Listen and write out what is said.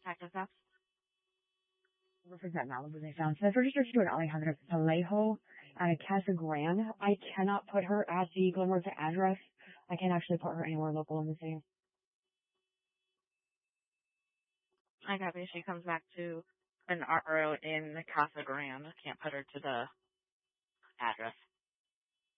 Cactus Apps. Represent Malibu they found. So that's registered to an Alejandra Palejo out of Casa Grande. I cannot put her at the Glenmorza address. I can't actually put her anywhere local in the city. I copy. She comes back to an art road in Casa Grande. Can't put her to the address.